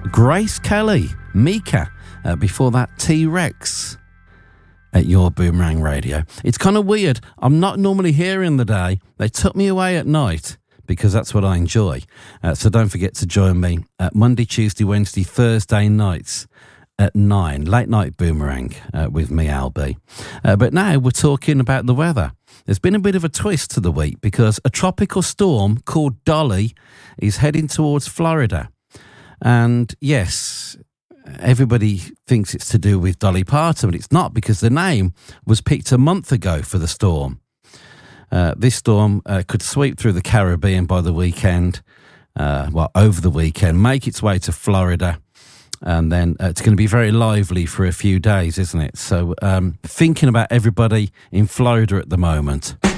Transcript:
Grace Kelly, Mika. Before that, T-Rex at your Boomerang Radio. It's kind of weird. I'm not normally here in the day. They took me away at night because that's what I enjoy. So don't forget to join me Monday, Tuesday, Wednesday, Thursday nights at 9. Late night Boomerang with me, Albie. But now we're talking about the weather. There's been a bit of a twist to the week because a tropical storm called Dolly is heading towards Florida. And yes, everybody thinks it's to do with Dolly Parton, but it's not, because the name was picked a month ago for the storm. This storm could sweep through the Caribbean by the weekend, over the weekend, make its way to Florida, and then it's going to be very lively for a few days, isn't it? So thinking about everybody in Florida at the moment.